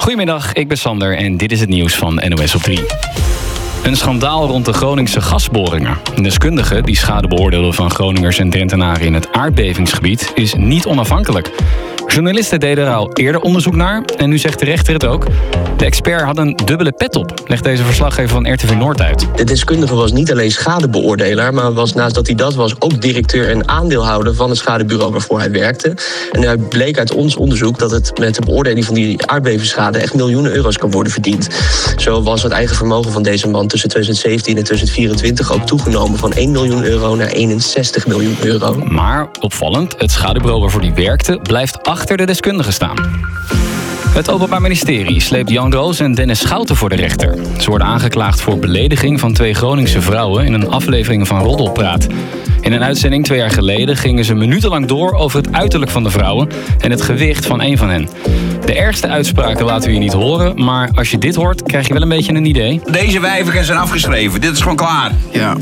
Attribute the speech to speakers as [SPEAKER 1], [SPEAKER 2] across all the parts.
[SPEAKER 1] Goedemiddag, ik ben Sander en dit is het nieuws van NOS op 3. Een schandaal rond de Groningse gasboringen. Een deskundige die schade beoordeelde van Groningers en Drentenaren in het aardbevingsgebied is niet onafhankelijk. Journalisten deden er al eerder onderzoek naar en nu zegt de rechter het ook. De expert had een dubbele pet op, legt deze verslaggever van RTV Noord uit.
[SPEAKER 2] De deskundige was niet alleen schadebeoordelaar, maar was naast dat hij dat was ook directeur en aandeelhouder van het schadebureau waarvoor hij werkte. En het bleek uit ons onderzoek dat het met de beoordeling van die aardbevingsschade echt miljoenen euro's kan worden verdiend. Zo was het eigen vermogen van deze man tussen 2017 en 2024 ook toegenomen van 1 miljoen euro naar 61 miljoen euro.
[SPEAKER 1] Maar opvallend, het schadebureau waarvoor hij werkte blijft achter de deskundige staan. Het Openbaar Ministerie sleept Jan Roos en Dennis Schouten voor de rechter. Ze worden aangeklaagd voor belediging van 2 Groningse vrouwen in een aflevering van Roddelpraat. In een uitzending 2 jaar geleden gingen ze minutenlang door over het uiterlijk van de vrouwen en het gewicht van een van hen. De ergste uitspraken laten we je niet horen, maar als je dit hoort, krijg je wel een beetje een idee.
[SPEAKER 3] Deze wijven zijn afgeschreven. Dit is gewoon klaar.
[SPEAKER 4] Ja.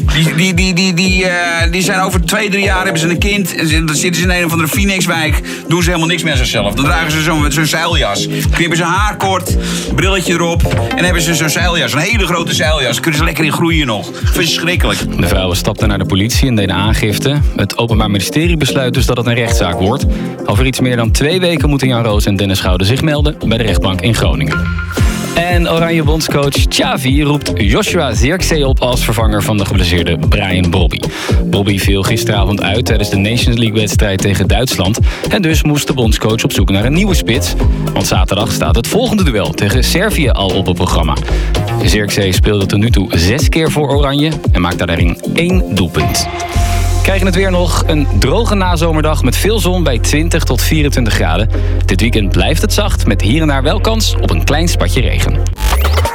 [SPEAKER 3] Die zijn over 2-3 jaar hebben ze een kind. En dan zitten ze in een of andere Phoenixwijk. Doen ze helemaal niks meer aan zichzelf. Dan dragen ze zo'n zeiljas. Knippen ze haar kort, brilletje erop. En hebben ze zo'n zeiljas. Een hele grote zeiljas. Kunnen ze lekker in groeien nog. Verschrikkelijk.
[SPEAKER 1] De vrouwen stapten naar de politie en deden aangifte. Het Openbaar Ministerie besluit dus dat het een rechtszaak wordt. Over iets meer dan 2 weken moeten Jan Roos en Dennis Schouten zich melden bij de rechtbank in Groningen. En Oranje bondscoach Xavi roept Joshua Zirkzee op als vervanger van de geblesseerde Brian Brobby. Brobby viel gisteravond uit tijdens de Nations League-wedstrijd tegen Duitsland. En dus moest de bondscoach op zoek naar een nieuwe spits. Want zaterdag staat het volgende duel tegen Servië al op het programma. Zirkzee speelde tot nu toe 6 keer voor Oranje en maakte daarin 1 doelpunt. Krijgen het weer nog. Een droge nazomerdag met veel zon bij 20 tot 24 graden. Dit weekend blijft het zacht met hier en daar wel kans op een klein spatje regen.